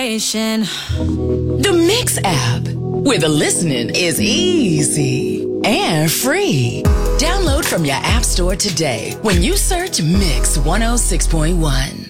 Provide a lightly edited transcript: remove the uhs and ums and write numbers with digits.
station. The Mix app, where the listening is easy and free. Download from your app store today when you search Mix 106.1.